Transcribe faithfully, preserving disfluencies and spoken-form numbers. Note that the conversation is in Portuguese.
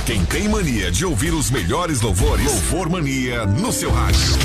quem tem mania de ouvir os melhores louvores, Louvor Mania no seu rádio.